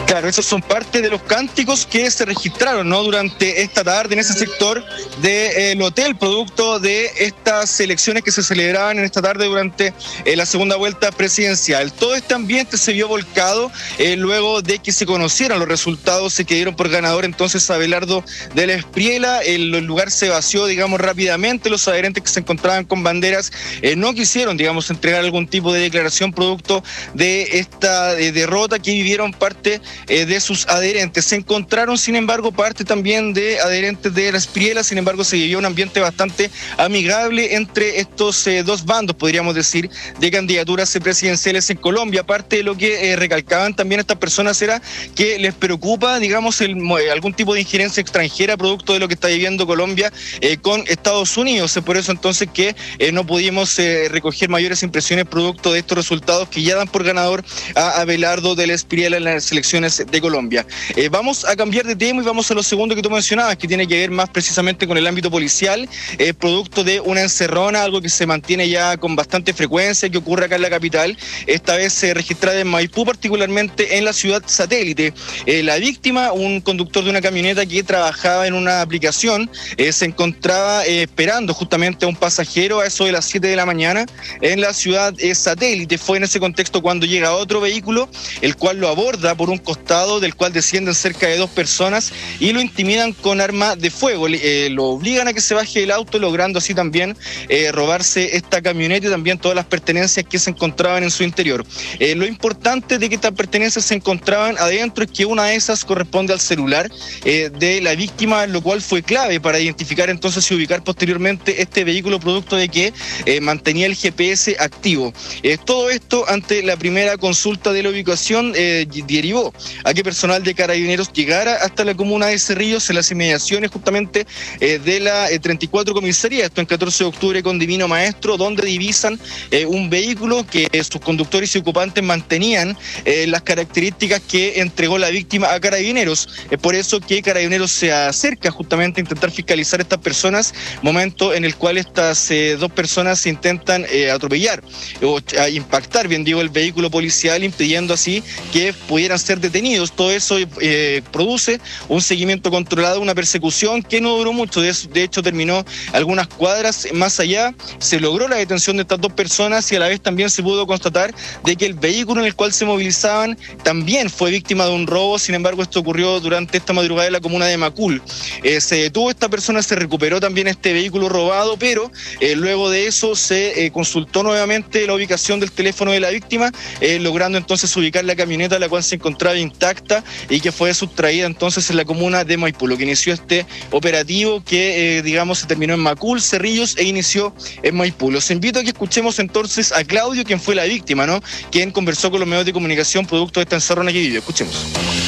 Claro, esos son parte de los cánticos que se registraron, ¿no?, durante esta tarde en ese sector del hotel, producto de estas elecciones que se celebraban en esta tarde durante la segunda vuelta presidencial. Todo este ambiente se vio volcado luego de que se conocieran los resultados, se dieron por ganador entonces Abelardo de la Espriella. El lugar se vació, digamos, rápidamente. Los adherentes que se encontraban con banderas no quisieron, digamos, entregar algún tipo de declaración producto de esta derrota que vivieron parte de sus adherentes. Se encontraron, sin embargo, parte también de adherentes de la Espriella. Sin embargo, se vivió un ambiente bastante amigable entre estos dos bandos, podríamos decir, de candidaturas presidenciales en Colombia. Aparte de lo que recalcaban también estas personas era que les preocupa, digamos, algún tipo de injerencia extranjera producto de lo que está viviendo Colombia con Estados Unidos. Es por eso entonces que no pudimos recoger mayores impresiones producto de estos resultados que ya dan por ganador a Abelardo de la Espriella en las elecciones de Colombia. Vamos a cambiar de tema y vamos a lo segundo que tú mencionabas, que tiene que ver más precisamente con el ámbito policial, producto de una encerrona, algo que se mantiene ya con bastante frecuencia, que ocurre acá en la capital, esta vez registrada en Maipú, particularmente en la ciudad satélite. La víctima, un conductor de una camioneta que trabajaba en una aplicación, se encontraba esperando justamente a un pasajero a eso de las 7 de la mañana en la ciudad satélite. Fue en ese contexto cuando llega otro vehículo, el cual lo aborda por un costado, del cual descienden cerca de 2 personas y lo intimidan con arma de fuego. Lo obligan a que se baje del auto, logrando así también robarse esta camioneta y también todas las pertenencias que se encontraban en su interior. Lo importante de que estas pertenencias se encontraban adentro es que una de esas corresponde al celular de la víctima, lo cual fue clave para identificar entonces y ubicar posteriormente este vehículo, producto de que mantenía el GPS activo. Todo esto ante la primera consulta de la ubicación derivó a que personal de Carabineros llegara hasta la comuna de Cerrillos, en las inmediaciones justamente de la 34 comisaría, esto en 14 de octubre con Divino Maestro, donde divisan un vehículo que sus conductores y ocupantes mantenían las características que entregó la víctima a Carabineros. Es por eso que Carabineros se acerca justamente a intentar fiscalizar a estas personas, momento en el cual estas 2 personas intentan atropellar o impactar, bien digo, el vehículo policial, impidiendo así que pudieran ser detenidos. Todo eso produce un seguimiento controlado, una persecución que no duró mucho, de hecho terminó algunas cuadras más allá. Se logró la detención de estas 2 personas y a la vez también se pudo constatar de que el vehículo en el cual se movilizaban también fue víctima de un robo. Sin embargo, esto ocurrió durante esta madrugada en la comuna de Macul. Se detuvo esta persona, se recuperó también este vehículo robado, pero luego de eso se consultó nuevamente la ubicación del teléfono de la víctima, logrando entonces ubicar la camioneta, la cual se encontraba intacta y que fue sustraída entonces en la comuna de Maipú, lo que inició este operativo que digamos se terminó en Macul, Cerrillos e inició en Maipú. Los invito a que escuchemos entonces a Claudio, quien fue la víctima, ¿no?, quien conversó con los medios de comunicación producto de esta encerrona que vivió. Escuchemos.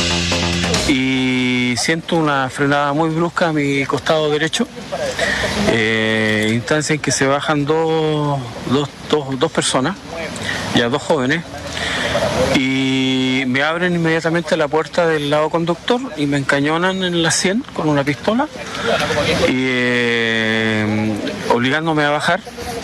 Y siento una frenada muy brusca a mi costado derecho, instancia en que se bajan dos personas, ya 2 jóvenes, y me abren inmediatamente la puerta del lado conductor y me encañonan en la sien con una pistola y obligándome a bajar.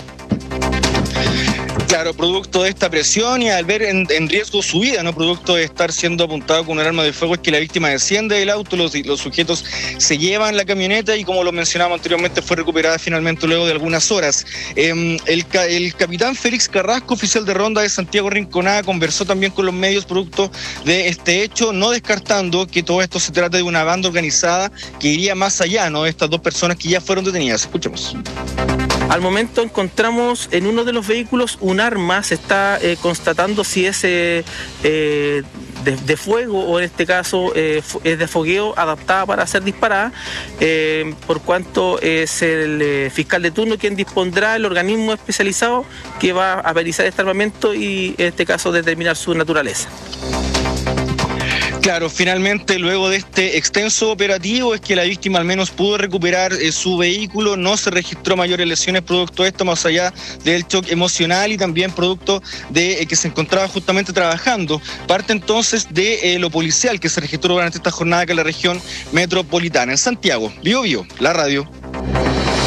Claro, producto de esta presión y al ver en riesgo su vida, ¿no?, producto de estar siendo apuntado con un arma de fuego, es que la víctima desciende del auto, los sujetos se llevan la camioneta y, como lo mencionamos anteriormente, fue recuperada finalmente luego de algunas horas. El capitán Félix Carrasco, oficial de ronda de Santiago Rinconada, conversó también con los medios producto de este hecho, no descartando que todo esto se trata de una banda organizada que iría más allá, ¿no?, de estas 2 personas que ya fueron detenidas. Escuchemos. Al momento encontramos en uno de los vehículos un arma, se está constatando si es de fuego o en este caso es de fogueo adaptada para ser disparada, por cuanto es el fiscal de turno quien dispondrá el organismo especializado que va a analizar este armamento y en este caso determinar su naturaleza. Claro, finalmente luego de este extenso operativo es que la víctima al menos pudo recuperar su vehículo, no se registró mayores lesiones producto de esto, más allá del shock emocional y también producto de que se encontraba justamente trabajando. Parte entonces de lo policial que se registró durante esta jornada acá en la región metropolitana. En Santiago, Bio Bio, la radio.